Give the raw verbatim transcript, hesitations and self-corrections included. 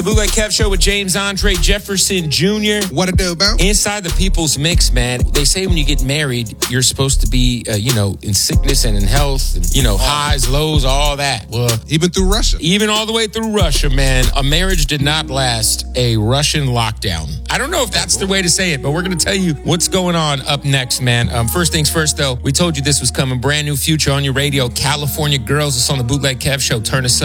Bootleg Kev Show with James Andre Jefferson Junior What it do, man? Inside the People's Mix, man. They say when you get married, you're supposed to be, uh, you know, in sickness and in health, and, you know, highs, lows, all that. Well, even through Russia. Even all the way through Russia, man. A marriage did not last a Russian lockdown. I don't know if that's the way to say it, but we're going to tell you what's going on up next, man. Um, first things first, though, we told you this was coming. Brand new Future on your radio. California Girls. It's on the Bootleg Kev Show. Turn us up.